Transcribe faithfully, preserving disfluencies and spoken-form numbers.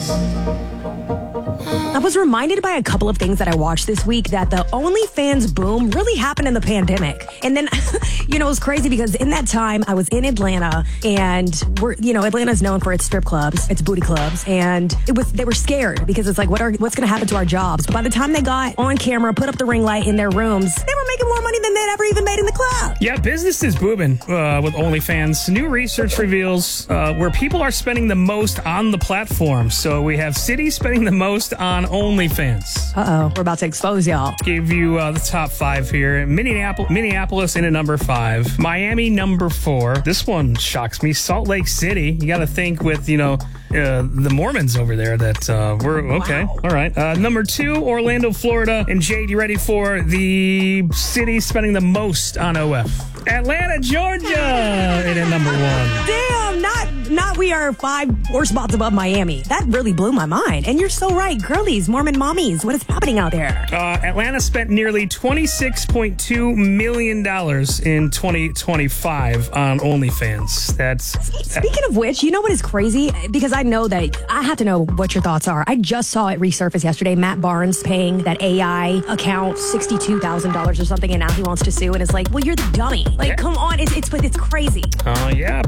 I was reminded by a couple of things that I watched this week that the OnlyFans boom really happened in the pandemic. And then, you know, it was crazy because in that time I was in Atlanta, and we're, you know, Atlanta's known for its strip clubs, its booty clubs. And it was, they were scared because it's like, what are, what's going to happen to our jobs? But by the time they got on camera, put up the ring light in their rooms, they were making more money than they'd ever even made in the club. Yeah, business is booming uh, with OnlyFans. New research reveals uh, where people are spending the most on the platform. So we have cities spending the most on OnlyFans. Uh-oh, we're about to expose y'all. Give you uh, the top five here. Minneapolis, Minneapolis in at number five. Miami, number four. This one shocks me. Salt Lake City. You got to think with, you know, uh, the Mormons over there that uh, we're okay. Wow. All right. Uh, number two, Orlando, Florida. And Jade, you ready for the city spending the most on O F? Atlanta, Georgia in at number one. Damn, not not we are five four spots above Miami. That really blew my mind. And you're so right. Girlies, Mormon mommies, what is happening out there? Uh, Atlanta spent nearly twenty-six point two million dollars in twenty twenty-five on OnlyFans. That's Speaking of which, you know what is crazy? Because I know that I have to know what your thoughts are. I just saw it resurface yesterday. Matt Barnes paying that A I account sixty-two thousand dollars or something, and now he wants to sue. And it's like, well, you're the dummy. Like, Yeah. come on. It's, it's, it's crazy. uh, yeah.